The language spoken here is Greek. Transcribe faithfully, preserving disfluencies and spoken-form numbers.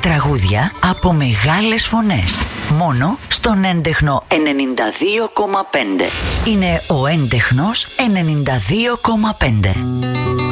τραγούδια από μεγάλες φωνές. Μόνο στον έντεχνο ενενήντα δύο κόμμα πέντε. Είναι ο έντεχνος ενενήντα δύο κόμμα πέντε.